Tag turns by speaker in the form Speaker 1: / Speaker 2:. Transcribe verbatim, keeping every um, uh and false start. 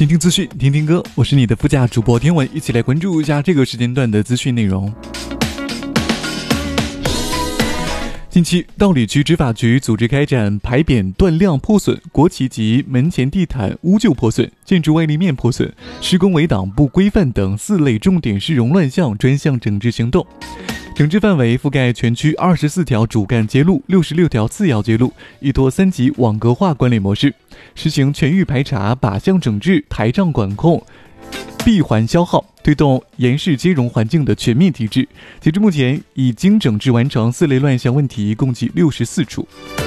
Speaker 1: 听听资讯，听听歌，我是你的副驾主播天文，一起来关注一下这个时间段的资讯内容。近期，道里区执法局组织开展牌匾断量破损、国旗及门前地毯污旧破损、建筑外立面破损、施工围挡不规范等四类重点市容乱象专项整治行动。整治范围覆盖全区二十四条主干街路、六十六条次要街路，依托三级网格化管理模式，实行全域排查、靶向整治、台账管控、闭环消耗，推动严市接容环境的全面提质。截至目前，已经整治完成四类乱象问题共计六十四处。